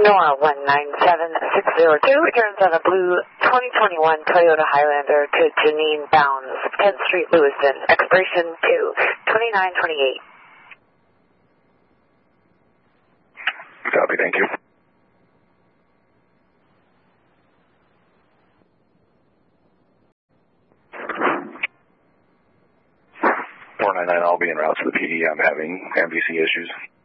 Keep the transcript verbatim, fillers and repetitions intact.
Nora one nine seven six zero two returns on a blue twenty twenty-one Toyota Highlander to Janine Bounds, tenth Street, Lewiston, expiration two twenty-nine twenty-eight. Copy, thank you. four nine nine, I'll be en route to the P D. I'm having M V C issues.